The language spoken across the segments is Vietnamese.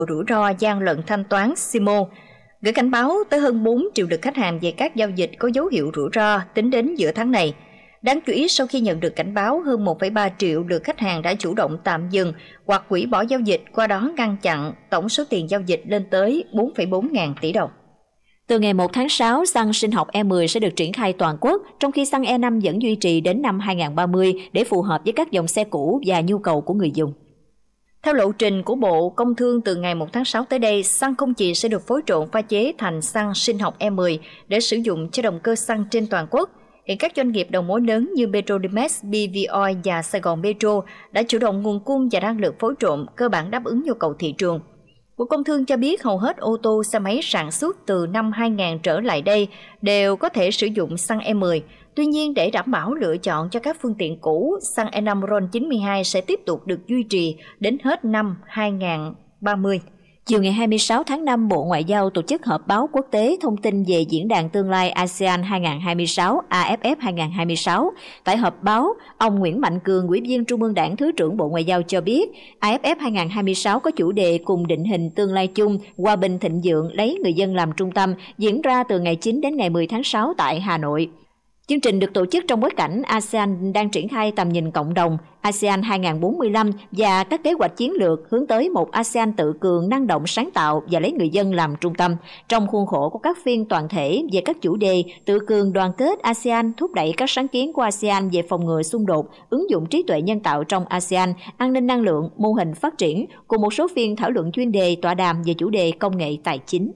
rủi ro gian lận thanh toán SIMO, gửi cảnh báo tới hơn 4 triệu lượt khách hàng về các giao dịch có dấu hiệu rủi ro tính đến giữa tháng này. Đáng chú ý, sau khi nhận được cảnh báo, hơn 1,3 triệu lượt khách hàng đã chủ động tạm dừng hoặc hủy bỏ giao dịch, qua đó ngăn chặn tổng số tiền giao dịch lên tới 4,4 ngàn tỷ đồng. Từ ngày 1 tháng 6, xăng sinh học E10 sẽ được triển khai toàn quốc, trong khi xăng E5 vẫn duy trì đến năm 2030 để phù hợp với các dòng xe cũ và nhu cầu của người dùng. Theo lộ trình của Bộ Công Thương, từ ngày 1 tháng 6 tới đây, xăng không chì sẽ được phối trộn pha chế thành xăng sinh học E10 để sử dụng cho động cơ xăng trên toàn quốc. Hiện các doanh nghiệp đầu mối lớn như Petrolimex, PVoil và Sài Gòn Petro đã chủ động nguồn cung và năng lượng phối trộn, cơ bản đáp ứng nhu cầu thị trường. Bộ Công Thương cho biết hầu hết ô tô, xe máy sản xuất từ năm 2000 trở lại đây đều có thể sử dụng xăng E10. Tuy nhiên, để đảm bảo lựa chọn cho các phương tiện cũ, xăng E5 RON92 sẽ tiếp tục được duy trì đến hết năm 2030. Chiều ngày 26 tháng 5, Bộ Ngoại giao tổ chức họp báo quốc tế thông tin về Diễn đàn Tương lai ASEAN 2026 AFF 2026. Tại họp báo, ông Nguyễn Mạnh Cường, Ủy viên Trung ương Đảng, Thứ trưởng Bộ Ngoại giao cho biết, AFF 2026 có chủ đề cùng định hình tương lai chung, hòa bình thịnh vượng, lấy người dân làm trung tâm, diễn ra từ ngày 9 đến ngày 10 tháng 6 tại Hà Nội. Chương trình được tổ chức trong bối cảnh ASEAN đang triển khai tầm nhìn cộng đồng ASEAN 2045 và các kế hoạch chiến lược hướng tới một ASEAN tự cường, năng động, sáng tạo và lấy người dân làm trung tâm. Trong khuôn khổ của các phiên toàn thể về các chủ đề tự cường, đoàn kết ASEAN, thúc đẩy các sáng kiến của ASEAN về phòng ngừa xung đột, ứng dụng trí tuệ nhân tạo trong ASEAN, an ninh năng lượng, mô hình phát triển, cùng một số phiên thảo luận chuyên đề, tọa đàm về chủ đề công nghệ tài chính.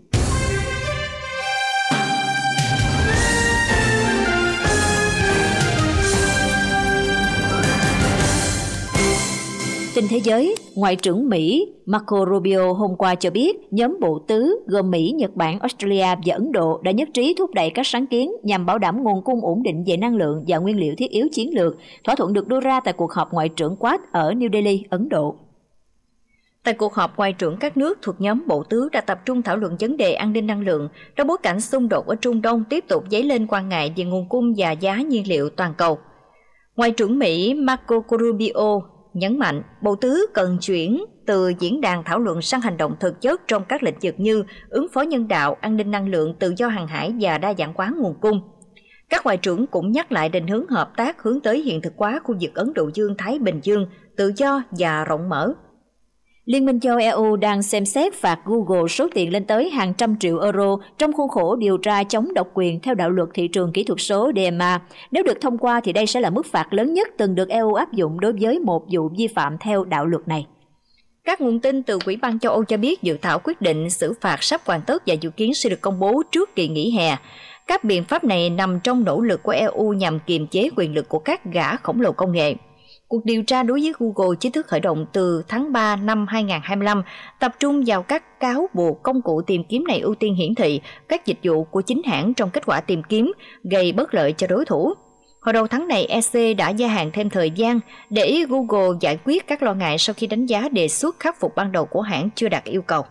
Tin thế giới, Ngoại trưởng Mỹ Marco Rubio hôm qua cho biết nhóm bộ tứ gồm Mỹ, Nhật Bản, Australia và Ấn Độ đã nhất trí thúc đẩy các sáng kiến nhằm bảo đảm nguồn cung ổn định về năng lượng và nguyên liệu thiết yếu chiến lược. Thỏa thuận được đưa ra tại cuộc họp Ngoại trưởng Quad ở New Delhi, Ấn Độ. Tại cuộc họp, ngoại trưởng các nước thuộc nhóm bộ tứ đã tập trung thảo luận vấn đề an ninh năng lượng trong bối cảnh xung đột ở Trung Đông tiếp tục dấy lên quan ngại về nguồn cung và giá nhiên liệu toàn cầu. Ngoại trưởng Mỹ Marco Rubio nhấn mạnh bộ tứ cần chuyển từ diễn đàn thảo luận sang hành động thực chất trong các lĩnh vực như ứng phó nhân đạo, an ninh năng lượng, tự do hàng hải và đa dạng hóa nguồn cung. Các ngoại trưởng cũng nhắc lại định hướng hợp tác hướng tới hiện thực hóa khu vực Ấn Độ Dương-Thái Bình Dương, tự do và rộng mở. Liên minh châu Âu EU đang xem xét phạt Google số tiền lên tới hàng trăm triệu euro trong khuôn khổ điều tra chống độc quyền theo đạo luật thị trường kỹ thuật số DMA. Nếu được thông qua thì đây sẽ là mức phạt lớn nhất từng được EU áp dụng đối với một vụ vi phạm theo đạo luật này. Các nguồn tin từ Ủy ban châu Âu cho biết dự thảo quyết định xử phạt sắp hoàn tất và dự kiến sẽ được công bố trước kỳ nghỉ hè. Các biện pháp này nằm trong nỗ lực của EU nhằm kiềm chế quyền lực của các gã khổng lồ công nghệ. Cuộc điều tra đối với Google chính thức khởi động từ tháng 3 năm 2025, tập trung vào các cáo buộc công cụ tìm kiếm này ưu tiên hiển thị các dịch vụ của chính hãng trong kết quả tìm kiếm, gây bất lợi cho đối thủ. Hồi đầu tháng này, EC đã gia hạn thêm thời gian để Google giải quyết các lo ngại sau khi đánh giá đề xuất khắc phục ban đầu của hãng chưa đạt yêu cầu.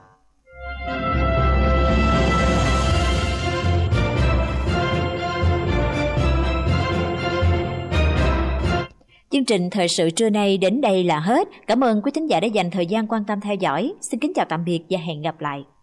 Chương trình thời sự trưa nay đến đây là hết. Cảm ơn quý thính giả đã dành thời gian quan tâm theo dõi. Xin kính chào tạm biệt và hẹn gặp lại.